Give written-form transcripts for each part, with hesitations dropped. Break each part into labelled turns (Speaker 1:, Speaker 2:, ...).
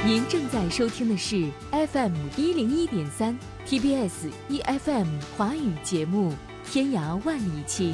Speaker 1: 您正在收听的是 FM 101.3 TBS EFM 华语节目《天涯万里情》。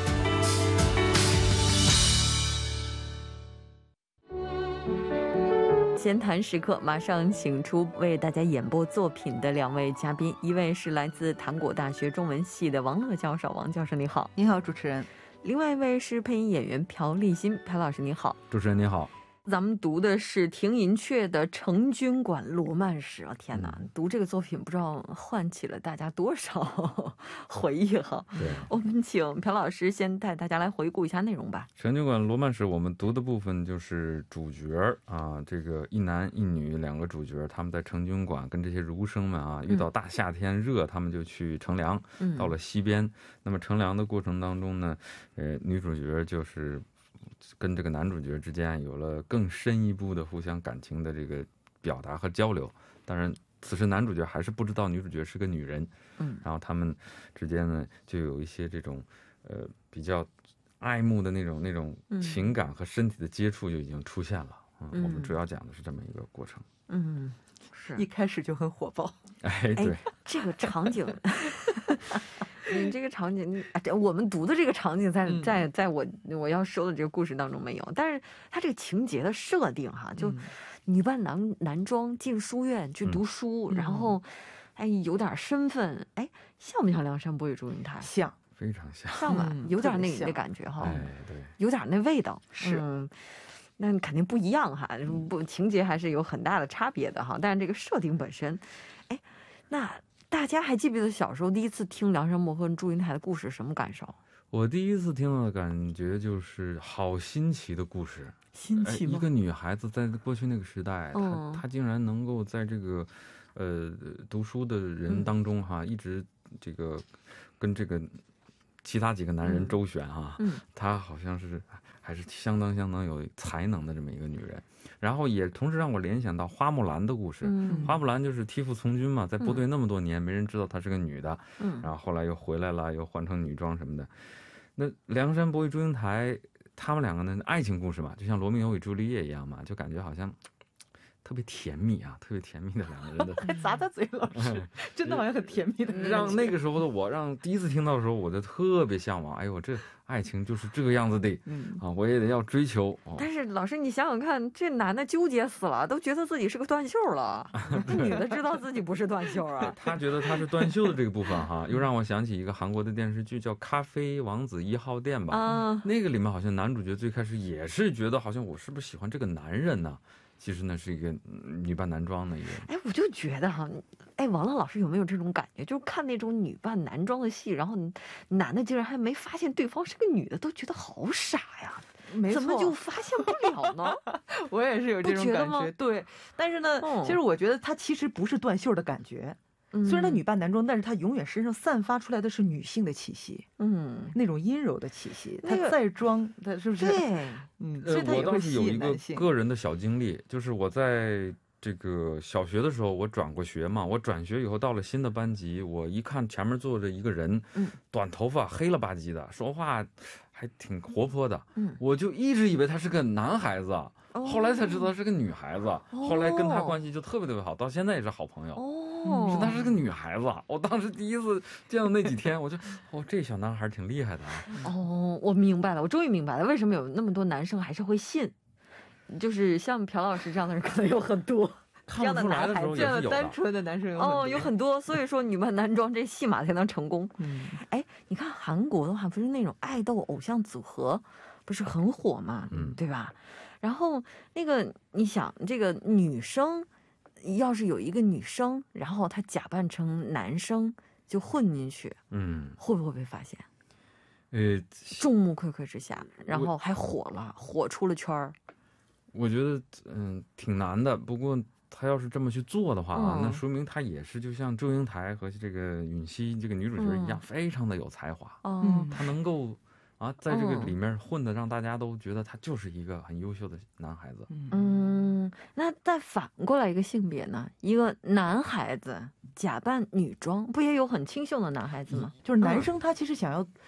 Speaker 1: 闲谈时刻，马上请出为大家演播作品的两位嘉宾，一位是来自檀果大学中文系的王乐教授，王教授你好。
Speaker 2: 你好，主持人。
Speaker 1: 另外一位是配音演员朴立新，朴老师你好。
Speaker 3: 主持人你好。
Speaker 1: 咱们读的是廷寅恪的《成均馆罗曼史》啊，天哪，读这个作品不知道唤起了大家多少回忆哈。对，我们请朴老师先带大家来回顾一下内容吧。
Speaker 3: 成均馆罗曼史我们读的部分就是主角啊，这个一男一女两个主角，他们在成均馆跟这些儒生们啊，遇到大夏天热，他们就去乘凉，到了西边。那么乘凉的过程当中呢，女主角就是跟这个男主角之间有了更深一步的互相感情的这个表达和交流。当然此时男主角还是不知道女主角是个女人，然后他们之间呢就有一些这种比较爱慕的那种情感和身体的接触就已经出现了。我们主要讲的是这么一个过程。
Speaker 2: 是一开始就很火爆。
Speaker 3: 哎，对，
Speaker 1: 这个场景你这个场景，我们读的这个场景在我要说的这个故事当中没有，但是它这个情节的设定哈，就女扮男装进书院去读书，然后有点身份，像不像梁山伯与祝英台？
Speaker 2: 像，
Speaker 3: 非常像，
Speaker 1: 像吧，有点那感觉哈，
Speaker 3: 对，
Speaker 1: 有点那味道
Speaker 2: 是。
Speaker 1: 那肯定不一样哈，情节还是有很大的差别的哈。但是这个设定本身，那大家还记不记得小时候第一次听梁山伯和祝英台的故事什么感受？
Speaker 3: 我第一次听到的感觉就是好新奇的故事。
Speaker 2: 新奇吗？
Speaker 3: 一个女孩子在过去那个时代，她竟然能够在这个读书的人当中哈，一直这个跟这个其他几个男人周旋哈，她好像是还是相当有才能的这么一个女人。然后也同时让我联想到花木兰的故事。花木兰就是替父从军嘛，在部队那么多年，没人知道她是个女的，然后后来又回来了，又换成女装什么的。那梁山伯与祝英台他们两个呢，爱情故事嘛，就像罗密欧与朱丽叶一样嘛，就感觉好像特别甜蜜啊，特别甜蜜的两个人的
Speaker 2: 还咂咂嘴，老师真的好像很甜蜜的。
Speaker 3: 让那个时候的我，让第一次听到的时候，我就特别向往。哎呦，这爱情就是这个样子的，我也得要追求。
Speaker 1: 但是老师，你想想看，这男的纠结死了，都觉得自己是个断袖了，这女的知道自己不是断袖啊。
Speaker 3: 他觉得他是断袖的这个部分哈，又让我想起一个韩国的电视剧叫《咖啡王子1号店》吧。那个里面好像男主角最开始也是觉得好像我是不是喜欢这个男人呢？其实呢是一个女扮男装的一个。
Speaker 1: 我就觉得哈，王乐老师有没有这种感觉？就是看那种女扮男装的戏，然后男的竟然还没发现对方是个女的，都觉得好傻呀。怎么就发现不了呢？
Speaker 2: 我也是有这种感觉。对，但是呢，其实我觉得他其实不是断袖的感觉。虽然他女扮男装，但是他永远身上散发出来的是女性的气息，那种阴柔的气息。他再装，他是不是？
Speaker 1: 对，
Speaker 2: 所以他也会吸引男性。
Speaker 3: 我当时有一个个人的小经历，就是我在这个小学的时候，我转过学嘛，我转学以后到了新的班级，我一看前面坐着一个人，短头发，黑了吧唧的，说话还挺活泼的，我就一直以为他是个男孩子，后来才知道是个女孩子，后来跟他关系就特别好，到现在也是好朋友。是她是个女孩子，我当时第一次见到那几天，我就这小男孩挺厉害的啊。
Speaker 1: 我明白了，我终于明白了，为什么有那么多男生还是会信，就是像朴老师这样的人可能有很多。这样的男孩子，
Speaker 2: 这样的单纯的男生
Speaker 1: 有很多，所以说女扮男装这戏码才能成功。你看韩国的话，不是那种爱豆偶像组合不是很火嘛，对吧？然后那个你想，这个女生要是有一个女生，然后她假扮成男生就混进去，会不会被发现？众目睽睽之下，然后还火出了圈儿。
Speaker 3: 我觉得挺难的，不过他要是这么去做的话那说明他也是就像祝英台和这个允熙这个女主角一样，非常的有才华。他能够在这个里面混的，让大家都觉得他就是一个很优秀的男孩子。
Speaker 1: 那再反过来一个性别呢？一个男孩子假扮女装，不也有很清秀的男孩子吗？
Speaker 2: 就是男生他其实想要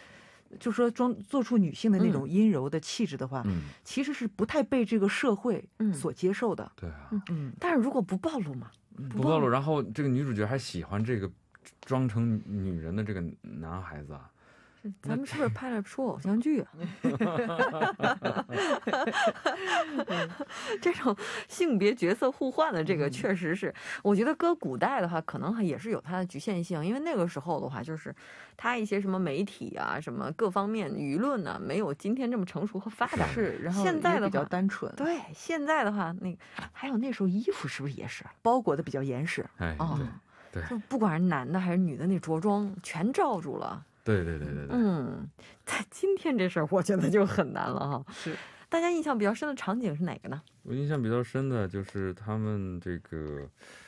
Speaker 2: 就说做出女性的那种阴柔的气质的话，其实是不太被这个社会所接受的。
Speaker 3: 对啊，
Speaker 1: 但是如果不暴露嘛，
Speaker 3: 不暴露，然后这个女主角还喜欢这个装成女人的这个男孩子啊。
Speaker 1: 咱们是不是拍了出偶像剧啊？这种性别角色互换的这个确实是，我觉得搁古代的话，可能也是有它的局限性，因为那个时候的话，就是它一些什么媒体啊、什么各方面舆论呢，没有今天这么成熟和发达。
Speaker 2: 是，然后
Speaker 1: 现在的
Speaker 2: 比较单纯。
Speaker 1: 对，现在的话，那个还有那时候衣服是不是也是
Speaker 2: 包裹的比较严实？
Speaker 3: 哎，对，
Speaker 1: 就不管是男的还是女的，那着装全罩住了。
Speaker 3: 对，
Speaker 1: 在今天这事儿，我觉得就很难了哈。
Speaker 2: 是，
Speaker 1: 大家印象比较深的场景是哪个呢？
Speaker 3: 我印象比较深的就是他们这个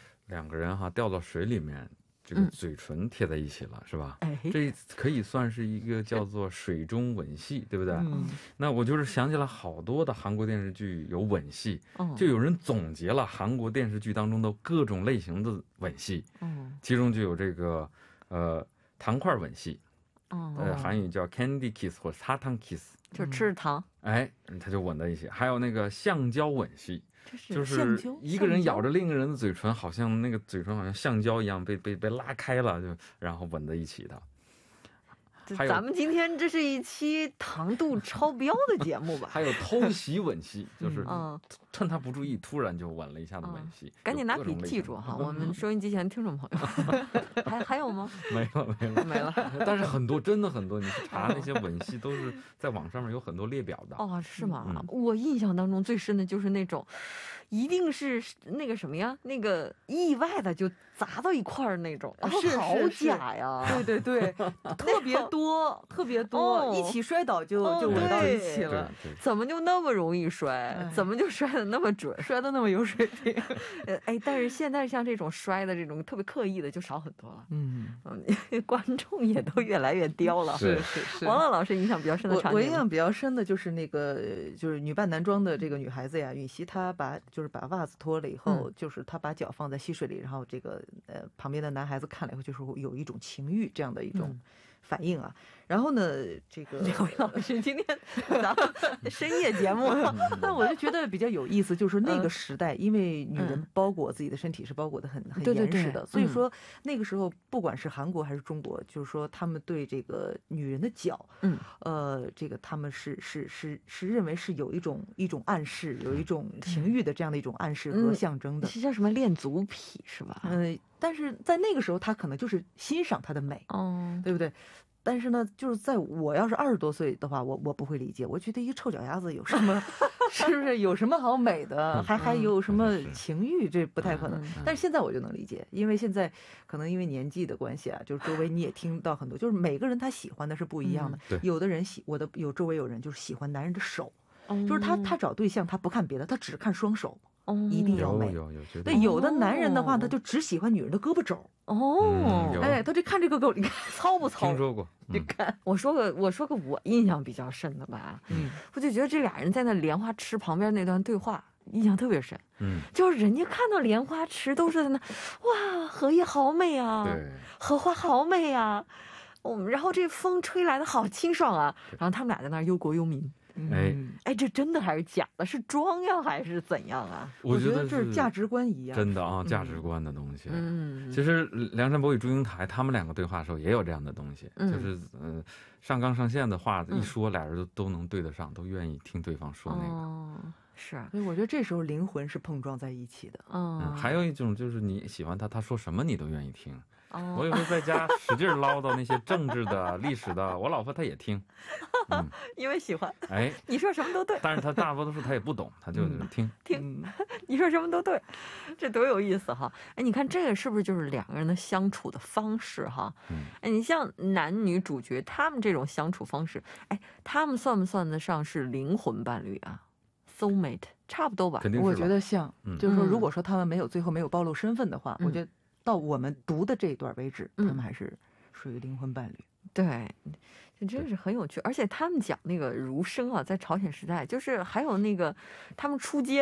Speaker 3: 2个人掉到水里面，这个嘴唇贴在一起了，是吧？这可以算是一个叫做水中吻戏，对不对？那我就是想起了好多的韩国电视剧有吻戏，就有人总结了韩国电视剧当中的各种类型的吻戏，其中就有这个糖块吻戏。韩语叫 candy kiss 或砂糖 kiss，
Speaker 1: 就吃着糖，
Speaker 3: 他就吻在一起。还有那个橡胶吻戏，就是一个人咬着另一个人的嘴唇，好像那个嘴唇好像橡胶一样被拉开了，就然后吻在一起的。
Speaker 1: 咱们今天这是一期糖度超标的节目吧？
Speaker 3: 还有偷袭吻戏，就是趁他不注意，突然就吻了一下的吻戏。
Speaker 1: 赶紧拿笔记住哈，我们收音机前听众朋友。还有吗？
Speaker 3: 没了。但是真的很多，你去查那些吻戏都是在网上面有很多列表的。
Speaker 1: 是吗？我印象当中最深的就是那种，一定是那个什么呀，那个意外的就砸到一块儿那种，
Speaker 2: 是
Speaker 1: 好假呀！
Speaker 2: 对，特别多，一起摔倒就吻到一起了。
Speaker 1: 怎么就那么容易摔？怎么就摔得那么准？
Speaker 2: 摔得那么有水平？
Speaker 1: 但是现在像这种摔的这种特别刻意的就少很多了。观众也都越来越刁了。
Speaker 3: 是。
Speaker 1: 王乐老师印象比较深的场景，
Speaker 2: 我印象比较深的就是那个就是女扮男装的这个女孩子呀，允熙，她把袜子脱了以后，就是她把脚放在溪水里，然后这个旁边的男孩子看了以后，就是有一种情欲这样的一种反应啊。然后呢，这个
Speaker 1: 两位老师今天咱们深夜节目，
Speaker 2: 但我就觉得比较有意思，就是那个时代，因为女人包裹自己的身体是包裹的很严实的，所以说那个时候不管是韩国还是中国，就是说他们对这个女人的脚，这个他们是认为是有一种暗示，有一种情欲的这样的一种暗示和象征的，
Speaker 1: 是叫什么恋足癖是吧？
Speaker 2: 但是在那个时候，他可能就是欣赏她的美，对不对？但是呢，就是在我要是20多岁的话，我不会理解，我觉得一个臭脚丫子有什么，是不是有什么好美的？还有什么情欲？这不太可能。但是现在我就能理解，因为现在可能因为年纪的关系啊，就是周围你也听到很多，就是每个人他喜欢的是不一样的。有的人周围有人就是喜欢男人的手，就是他找对象他不看别的，他只看双手。一定要美。对，有的男人的话，他就只喜欢女人的胳膊肘。他就看这个狗，你看糙不糙？
Speaker 3: 听说过。
Speaker 1: 你看，我说个我印象比较深的吧。我就觉得这俩人在那莲花池旁边那段对话，印象特别深。就是人家看到莲花池都是在那，哇，荷叶好美啊，荷花好美啊，然后这风吹来的好清爽啊，然后他们俩在那忧国忧民。这真的还是假的？是装呀还是怎样啊？
Speaker 2: 我觉得这是价值观一样，
Speaker 3: 真的啊，价值观的东西。其实梁山伯与祝英台他们2个对话的时候也有这样的东西，就是上纲上线的话一说，俩人都能对得上，都愿意听对方说那个。
Speaker 1: 是，
Speaker 2: 所以我觉得这时候灵魂是碰撞在一起的。
Speaker 3: 还有一种就是你喜欢他说什么你都愿意听。我有时候在家使劲唠叨那些政治的、历史的，我老婆她也听，
Speaker 1: 因为喜欢。你说什么都对，
Speaker 3: 但是她大多数她也不懂，她就听。
Speaker 1: 你说什么都对，这多有意思哈！你看这个是不是就是2个人的相处的方式哈？你像男女主角他们这种相处方式，他们算不算得上是灵魂伴侣啊 ？soul mate 差不多吧？
Speaker 3: 肯定是。
Speaker 2: 我觉得像，就是说，如果说他们最后没有暴露身份的话，我觉得。到我们读的这一段为止，他们还是属于灵魂伴侣。
Speaker 1: 对，这真是很有趣。而且他们讲那个儒生啊，在朝鲜时代，就是还有那个他们出街，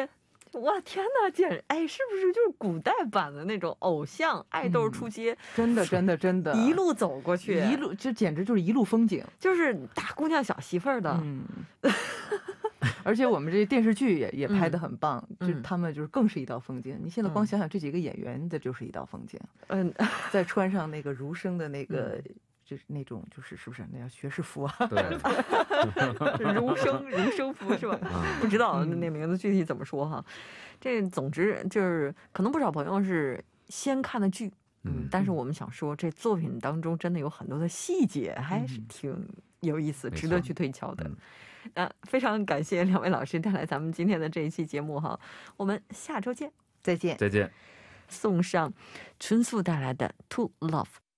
Speaker 1: 哇天哪，简直哎，是不是就是古代版的那种偶像爱豆出街？
Speaker 2: 真的真的真的，
Speaker 1: 一路走过去，
Speaker 2: 一路这简直就是一路风景，
Speaker 1: 就是大姑娘小媳妇儿的。
Speaker 2: 而且我们这电视剧也拍得很棒，就他们就是更是一道风景。你现在光想想这几个演员的就是一道风景。再穿上那个儒生的那个。就是那种，就是是不是那叫学士服啊？
Speaker 3: 对，
Speaker 1: 儒生服是吧？不知道那名字具体怎么说哈。这总之就是可能不少朋友是先看的剧，但是我们想说这作品当中真的有很多的细节，还是挺有意思，值得去推敲的。那非常感谢两位老师带来咱们今天的这一期节目哈，我们下周见，
Speaker 2: 再见，
Speaker 3: 再见。
Speaker 1: 送上春素带来的《To Love》。